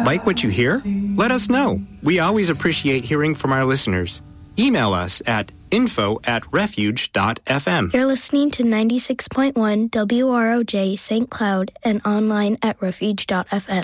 Like what you hear? Let us know. We always appreciate hearing from our listeners. Email us at info@refuge.fm. You're listening to 96.1 WROJ St. Cloud and online at refuge.fm.